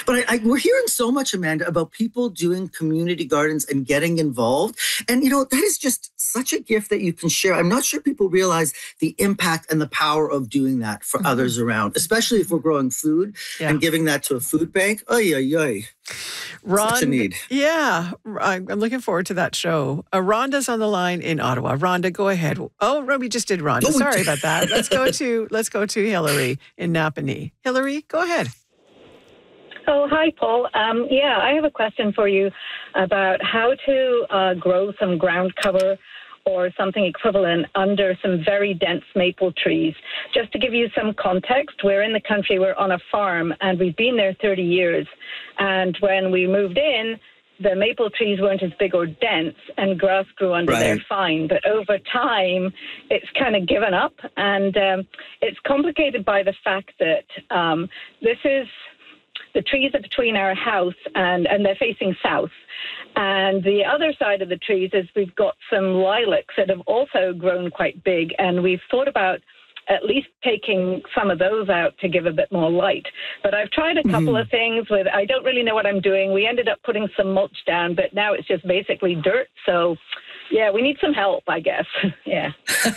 But we're hearing so much, Amanda, about people doing community gardens and getting involved. And, that is just such a gift that you can share. I'm not sure people realize the impact and the power of doing that for others around, especially if we're growing food and giving that to a food bank. Oy, oy, oy. Such a need. Yeah, I'm looking forward to that show. Rhonda's on the line in Ottawa. Rhonda, go ahead. Oh, we just did Rhonda. Sorry about that. Let's go to Hillary in Napanee. Hillary, go ahead. Oh, hi, Paul. I have a question for you about how to grow some ground cover or something equivalent under some very dense maple trees. Just to give you some context, we're in the country, we're on a farm, and we've been there 30 years. And when we moved in, the maple trees weren't as big or dense, and grass grew under there fine. But over time, it's kind of given up, and it's complicated by the fact that the trees are between our house and they're facing south. And the other side of the trees is we've got some lilacs that have also grown quite big, and we've thought about at least taking some of those out to give a bit more light. But I've tried a couple of things I don't really know what I'm doing. We ended up putting some mulch down, but now it's just basically dirt. So yeah, we need some help, I guess. Yeah.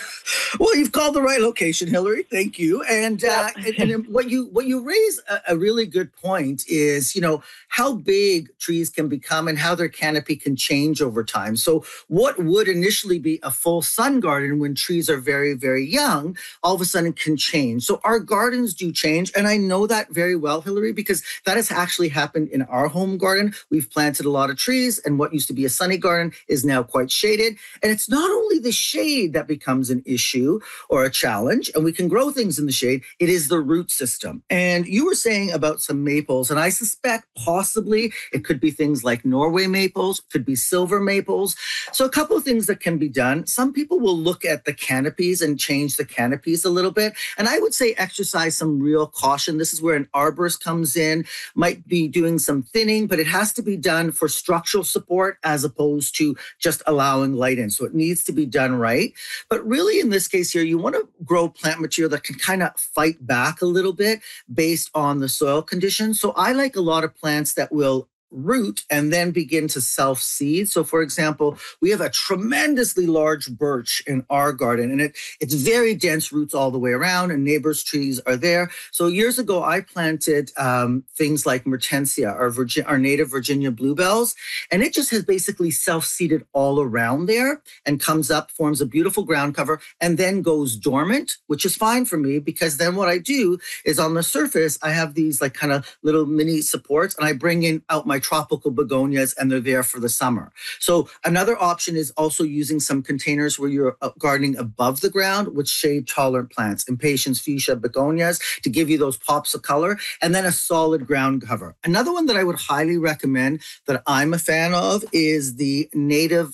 Well, you've called the right location, Hillary. Thank you. And what you raise a really good point is, how big trees can become and how their canopy can change over time. So what would initially be a full sun garden when trees are very, very young, all of a sudden can change. So our gardens do change. And I know that very well, Hillary, because that has actually happened in our home garden. We've planted a lot of trees, and what used to be a sunny garden is now quite shaded. And it's not only the shade that becomes an issue or a challenge, and we can grow things in the shade, it is the root system. And you were saying about some maples, and I suspect possibly it could be things like Norway maples, could be silver maples. So a couple of things that can be done. Some people will look at the canopies and change the canopies a little bit. And I would say exercise some real caution. This is where an arborist comes in, might be doing some thinning, but it has to be done for structural support as opposed to just allowing light in. So it needs to be done right. But really in this case here, you want to grow plant material that can kind of fight back a little bit based on the soil conditions. So I like a lot of plants that will root and then begin to self-seed. So for example, we have a tremendously large birch in our garden, and it's very dense roots all the way around, and neighbors' trees are there. So years ago, I planted things like Mertensia, our native Virginia bluebells, and it just has basically self-seeded all around there and comes up, forms a beautiful ground cover, and then goes dormant, which is fine for me because then what I do is on the surface, I have these like kind of little mini supports, and I bring out my tropical begonias, and they're there for the summer. So another option is also using some containers where you're gardening above the ground with shade-tolerant plants, impatiens, fuchsia, begonias, to give you those pops of color, and then a solid ground cover. Another one that I would highly recommend that I'm a fan of is the native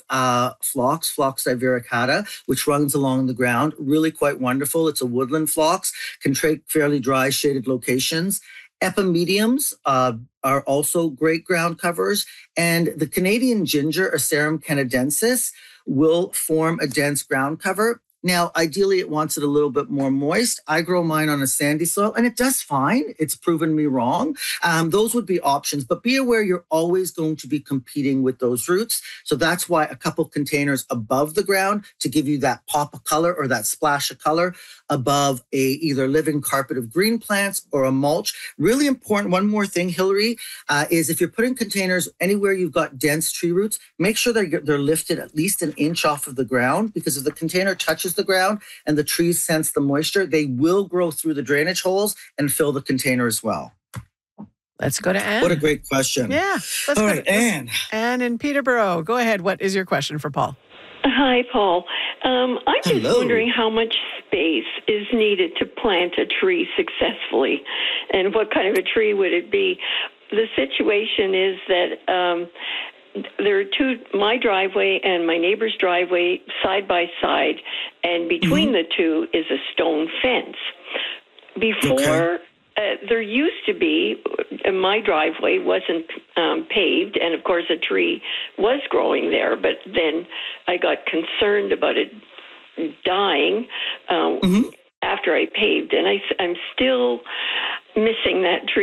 phlox divericata, which runs along the ground. Really quite wonderful. It's a woodland phlox, can take fairly dry, shaded locations. Epimediums are also great ground covers. And the Canadian ginger, Asarum canadensis, will form a dense ground cover. Now, ideally, it wants it a little bit more moist. I grow mine on a sandy soil, and it does fine. It's proven me wrong. Those would be options, but be aware you're always going to be competing with those roots. So that's why a couple containers above the ground to give you that pop of color or that splash of color above a either living carpet of green plants or a mulch. Really important. One more thing, Hillary, is if you're putting containers anywhere you've got dense tree roots, make sure that they're lifted at least an inch off of the ground, because if the container touches the ground and the trees sense the moisture, they will grow through the drainage holes and fill the container as well. Let's go to Anne. What a great question. Yeah. All right, Anne. Anne in Peterborough. Go ahead. What is your question for Paul? Hi, Paul. I'm just wondering how much space is needed to plant a tree successfully, and what kind of a tree would it be? The situation is that there are my driveway and my neighbor's driveway side by side, and between the two is a stone fence. Before, there used to be, my driveway wasn't paved, and of course a tree was growing there, but then I got concerned about it dying after I paved, and I'm still missing that tree.